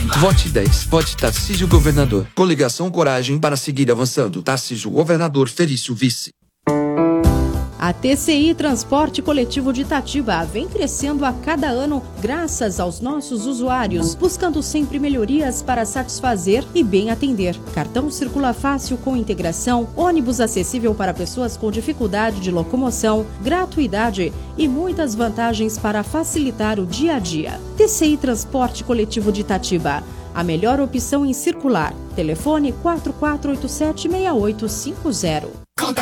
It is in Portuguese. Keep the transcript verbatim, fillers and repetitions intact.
Vote dez. Vote Tarcísio Governador. Coligação Coragem para seguir avançando. Tarcísio Governador, Felício Vice. A T C I Transporte Coletivo de Itatiba vem crescendo a cada ano graças aos nossos usuários, buscando sempre melhorias para satisfazer e bem atender. Cartão circula fácil com integração, ônibus acessível para pessoas com dificuldade de locomoção, gratuidade e muitas vantagens para facilitar o dia a dia. T C I Transporte Coletivo de Itatiba, a melhor opção em circular. Telefone quatro quatro oito sete, seis oito cinco zero.